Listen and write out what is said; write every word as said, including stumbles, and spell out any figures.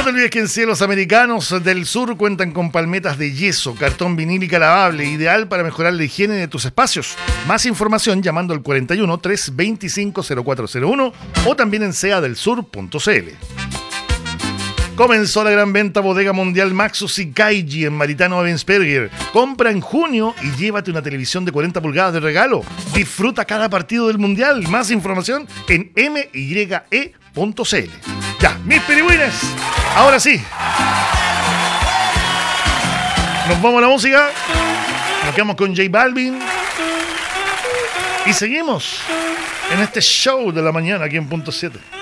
No te olvides que en Cielos Americanos del Sur cuentan con palmetas de yeso, cartón vinílica lavable, ideal para mejorar la higiene de tus espacios. Más información llamando al cuarenta y uno, trescientos veinticinco, cero cuatro cero uno o también en seadelsur punto cl. Comenzó la gran venta Bodega Mundial Maxus y Kaiji en Maritano Avensperger. Compra en junio y llévate una televisión de cuarenta pulgadas de regalo. Disfruta cada partido del Mundial. Más información en m y e punto c l. Ya, mis pirigüines, ahora sí. Nos vamos a la música. Nos quedamos con J Balvin. Y seguimos en este show de la mañana aquí en Punto siete.